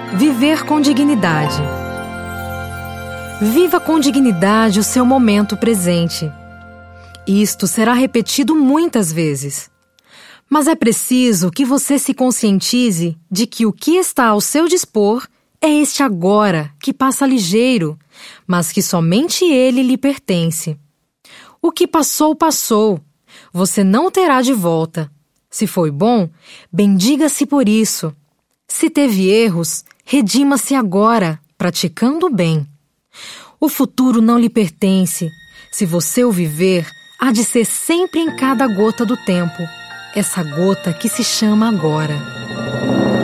Viver com dignidade. Viva com dignidade o seu momento presente. Isto será repetido muitas vezes. Mas é preciso que você se conscientize de que o que está ao seu dispor é este agora, que passa ligeiro, mas que somente ele lhe pertence. O que passou, passou. Você não terá de volta. Se foi bom, bendiga-se por isso. Se teve erros, redima-se agora, praticando o bem. O futuro não lhe pertence. Se você o viver, há de ser sempre em cada gota do tempo. Essa gota que se chama agora.